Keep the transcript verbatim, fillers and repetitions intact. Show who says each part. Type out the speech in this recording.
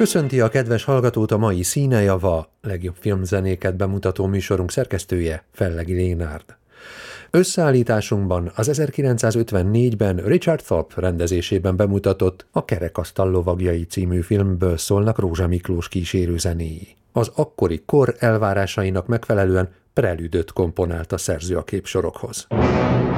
Speaker 1: Köszönti a kedves hallgatót a mai Színejava, legjobb filmzenéket bemutató műsorunk szerkesztője, Fellegi Lénárd. Összeállításunkban az ezerkilencszázötvennégyben Richard Thorpe rendezésében bemutatott A kerekasztal lovagjai című filmből szólnak Rózsa Miklós kísérőzenéi. Az akkori kor elvárásainak megfelelően prelüdöt komponált a szerző a képsorokhoz.